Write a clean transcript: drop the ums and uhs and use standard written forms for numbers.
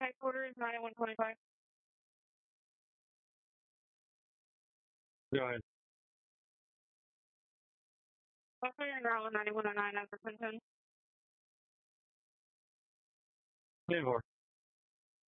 Headquarters 9125. Go ahead. Also, you're now 9109 as for Clinton. 24.